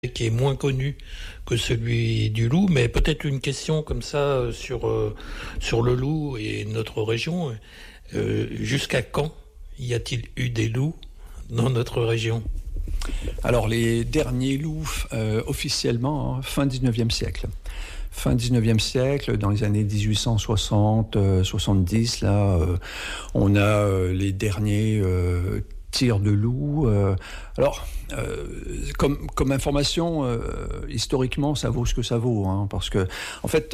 qui est moins connu que celui du loup, mais peut-être une question comme ça sur le loup et notre région. Jusqu'à quand y a-t-il eu des loups dans notre région ? Alors les derniers loups officiellement, fin 19e siècle. Fin 19e siècle, dans les années 1860-70, là, on a les derniers tirs de loups. Comme information, historiquement, ça vaut ce que ça vaut, hein, parce que, en fait,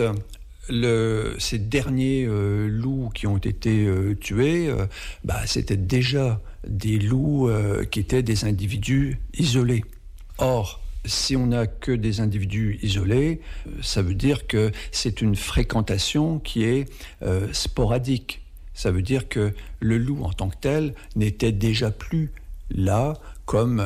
ces derniers loups qui ont été tués, c'était déjà des loups qui étaient des individus isolés. Or, si on n'a que des individus isolés, ça veut dire que c'est une fréquentation qui est sporadique. Ça veut dire que le loup en tant que tel n'était déjà plus là comme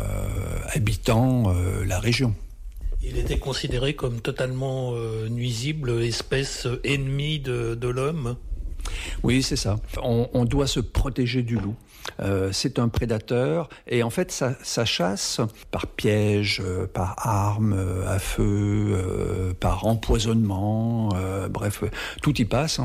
habitant la région. Il était considéré comme totalement nuisible, espèce ennemie de l'homme. Oui, c'est ça. On doit se protéger du loup. C'est un prédateur et en fait sa chasse par piège, par arme à feu, par empoisonnement, bref, tout y passe,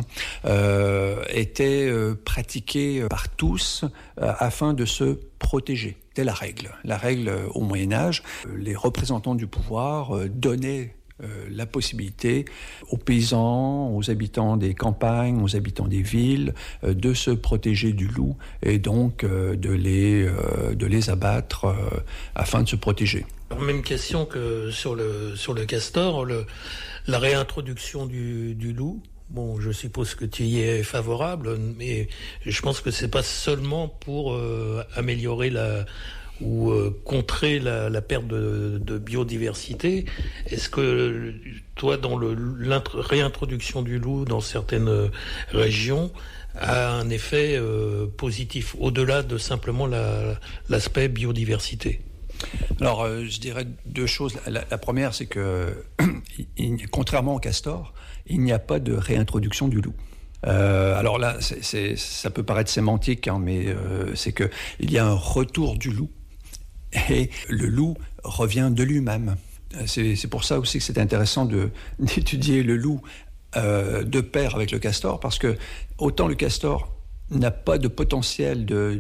était pratiquée par tous afin de se protéger. C'était la règle. La règle au Moyen-Âge, les représentants du pouvoir donnaient la possibilité aux paysans, aux habitants des campagnes, aux habitants des villes, de se protéger du loup et donc de les abattre afin de se protéger. Alors, même question que sur le castor, la réintroduction du loup. Bon, je suppose que tu y es favorable, mais je pense que c'est pas seulement pour améliorer ou contrer la perte de biodiversité. Est-ce que toi, dans la réintroduction du loup dans certaines régions, a un effet positif, au-delà de simplement l'aspect biodiversité ? Alors, je dirais deux choses. La première, c'est que, contrairement au castor, il n'y a pas de réintroduction du loup. Alors là, ça peut paraître sémantique, hein, mais c'est qu'il y a un retour du loup et le loup revient de lui-même. C'est pour ça aussi que c'est intéressant d'étudier le loup de pair avec le castor, parce que autant le castor n'a pas de potentiel de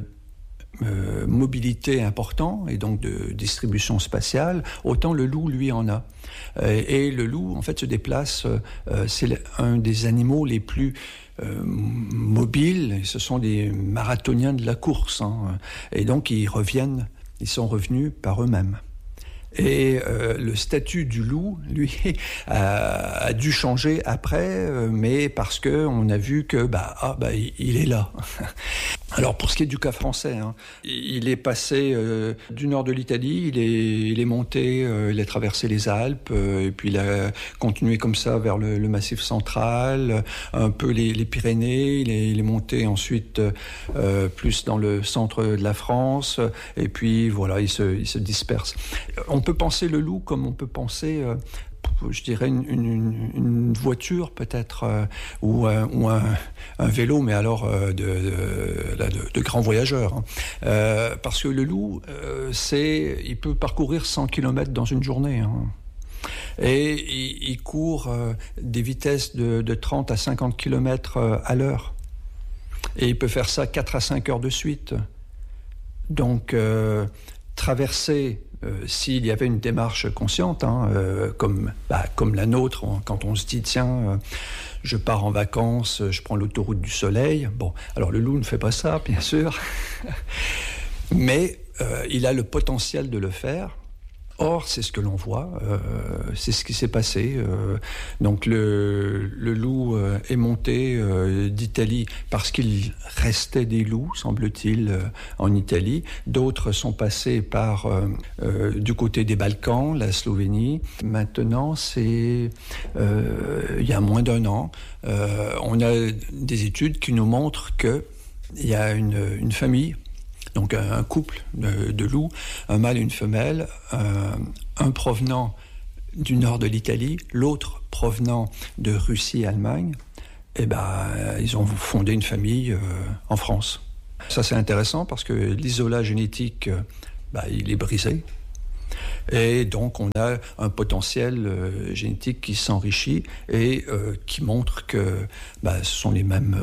mobilité important et donc de distribution spatiale, autant le loup, lui, en a. Et le loup, en fait, se déplace, c'est un des animaux les plus mobiles, ce sont des marathoniens de la course, hein, et donc ils sont revenus par eux-mêmes. Et le statut du loup, lui, a dû changer après, mais parce que on a vu que il est là. Alors pour ce qui est du cas français, hein, il est passé du nord de l'Italie, il est monté, il a traversé les Alpes, et puis il a continué comme ça vers le Massif central, un peu les Pyrénées, il est monté ensuite plus dans le centre de la France, et puis voilà, il se disperse. On peut penser le loup comme on peut penser, je dirais, une voiture peut-être, ou un vélo, mais alors de grands voyageurs. Hein. Parce que le loup, il peut parcourir 100 km dans une journée. Hein. Et il court des vitesses de 30 à 50 km à l'heure. Et il peut faire ça 4 à 5 heures de suite. Donc, traverser, s'il y avait une démarche consciente, hein, comme la nôtre, quand on se dit, tiens, je pars en vacances, je prends l'autoroute du soleil. Bon, alors le loup ne fait pas ça, bien sûr, mais il a le potentiel de le faire. Or, c'est ce que l'on voit, c'est ce qui s'est passé. Donc le loup est monté d'Italie parce qu'il restait des loups, semble-t-il, en Italie. D'autres sont passés par du côté des Balkans, la Slovénie. Maintenant, il y a moins d'un an, on a des études qui nous montrent qu'il y a une famille, donc un couple de loups, un mâle et une femelle, un provenant du nord de l'Italie, l'autre provenant de Russie et Allemagne, et ils ont fondé une famille en France. Ça, c'est intéressant parce que l'isolat génétique, il est brisé. Et donc on a un potentiel génétique qui s'enrichit et qui montre que ce sont les mêmes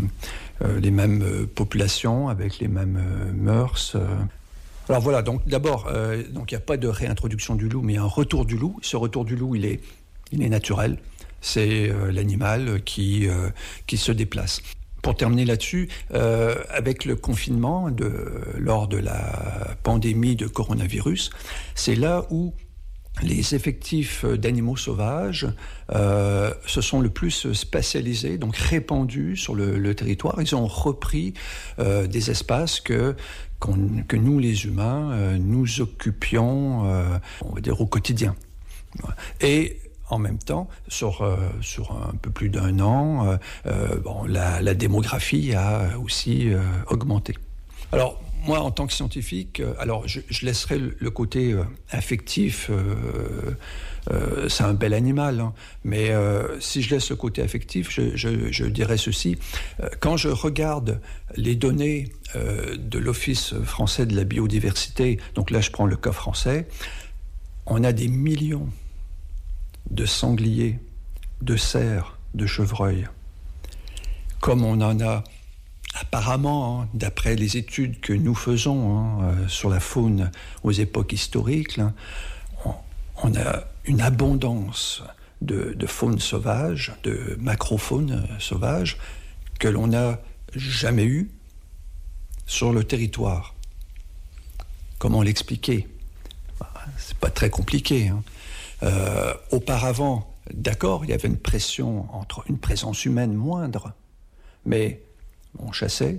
populations avec les mêmes mœurs. Alors voilà, donc d'abord, il n'y a pas de réintroduction du loup, mais un retour du loup. Ce retour du loup, il est naturel. C'est l'animal qui se déplace. Pour terminer là-dessus, avec le confinement lors de la pandémie de coronavirus, c'est là où les effectifs d'animaux sauvages se sont le plus spatialisés, donc répandus sur le territoire. Ils ont repris des espaces que nous, les humains, nous occupions, on va dire, au quotidien. Et en même temps, sur un peu plus d'un an, la démographie a aussi augmenté. Alors, moi, en tant que scientifique, je laisserai le côté affectif. C'est un bel animal, hein, mais si je laisse le côté affectif, je dirais ceci. Quand je regarde les données de l'Office français de la biodiversité, donc là, je prends le cas français, on a des millions de sangliers, de cerfs, de chevreuils, comme on en a apparemment, d'après les études que nous faisons sur la faune aux époques historiques, là, on a une abondance de faune sauvage, de macrofaune sauvage, que l'on n'a jamais eu sur le territoire. Comment l'expliquer ? C'est pas très compliqué, hein. Auparavant, d'accord, il y avait une pression entre une présence humaine moindre, mais on chassait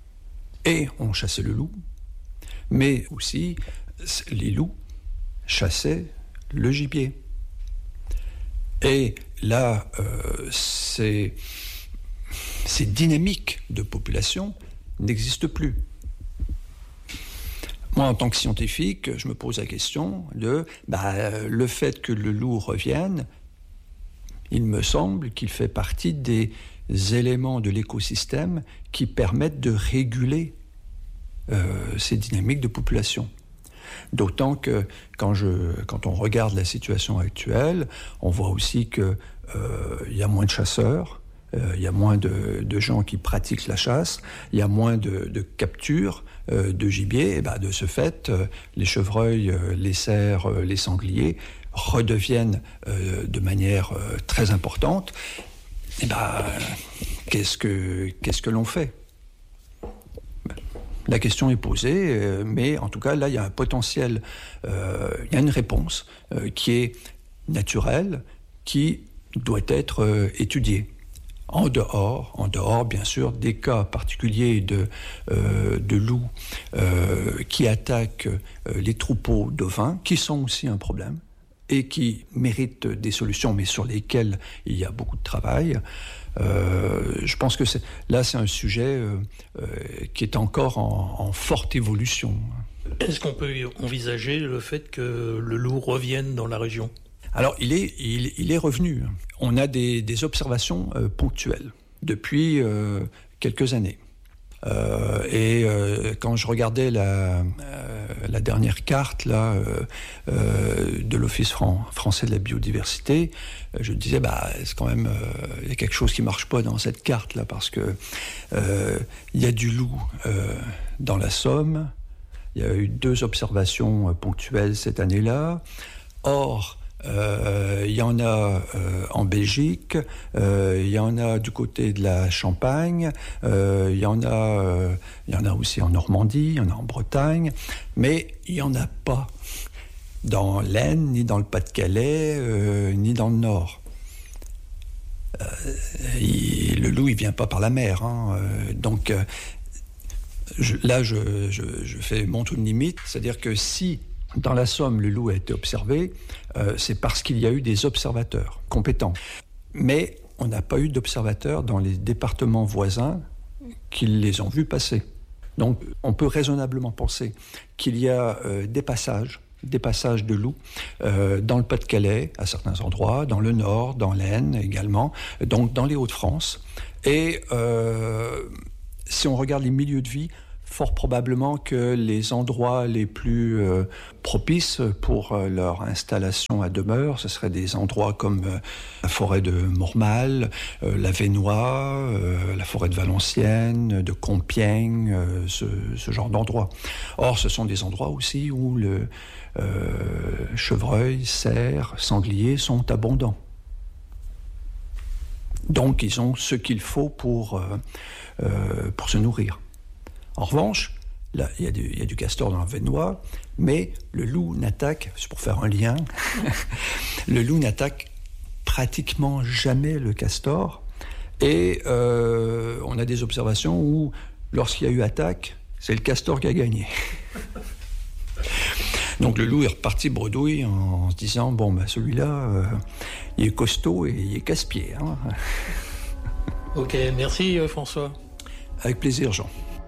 le loup, mais aussi les loups chassaient le gibier. Et là, ces dynamiques de population n'existent plus. Moi, en tant que scientifique, je me pose la question de le fait que le loup revienne, il me semble qu'il fait partie des éléments de l'écosystème qui permettent de réguler ces dynamiques de population. D'autant que quand on regarde la situation actuelle, on voit aussi qu'il y a moins de chasseurs, il y a moins de gens qui pratiquent la chasse, il y a moins de captures de gibier, et de ce fait, les chevreuils, les cerfs, les sangliers redeviennent de manière très importante. Et qu'est-ce que l'on fait ? La question est posée, mais en tout cas, là, il y a un potentiel, il y a une réponse qui est naturelle, qui doit être étudiée. En dehors, bien sûr, des cas particuliers de loups qui attaquent les troupeaux d'ovins, qui sont aussi un problème et qui méritent des solutions, mais sur lesquelles il y a beaucoup de travail. Je pense que c'est un sujet qui est encore en forte évolution. Est-ce qu'on peut envisager le fait que le loup revienne dans la région ? Alors, il est revenu. On a des observations ponctuelles depuis quelques années. Quand je regardais la dernière carte de l'Office français de la biodiversité, je disais c'est quand même il y a quelque chose qui marche pas dans cette carte là, parce que il y a du loup dans la Somme. Il y a eu 2 observations ponctuelles cette année-là. Or, il y en a en Belgique, il y en a du côté de la Champagne, il y en a aussi en Normandie, il y en a en Bretagne, mais il n'y en a pas dans l'Aisne, ni dans le Pas-de-Calais, ni dans le Nord. Le loup, il ne vient pas par la mer, hein, donc je montre une limite, c'est-à-dire que si dans la Somme, le loup a été observé, c'est parce qu'il y a eu des observateurs compétents. Mais on n'a pas eu d'observateurs dans les départements voisins qui les ont vus passer. Donc on peut raisonnablement penser qu'il y a des passages de loups dans le Pas-de-Calais, à certains endroits, dans le Nord, dans l'Aisne également, donc dans les Hauts-de-France. Et si on regarde les milieux de vie, fort probablement que les endroits les plus propices pour leur installation à demeure, ce seraient des endroits comme la forêt de Mormal, la Vénois, la forêt de Valenciennes, de Compiègne, ce genre d'endroits. Or, ce sont des endroits aussi où le chevreuil, cerf, sanglier sont abondants. Donc, ils ont ce qu'il faut pour se nourrir. En revanche, là, il y a du castor dans la Vénois, mais le loup n'attaque, c'est pour faire un lien, le loup n'attaque pratiquement jamais le castor. Et on a des observations où, lorsqu'il y a eu attaque, c'est le castor qui a gagné. Donc le loup est reparti bredouille en se disant, bon, ben, celui-là, il est costaud et il est casse-pied. Hein. Ok, merci François. Avec plaisir, Jean.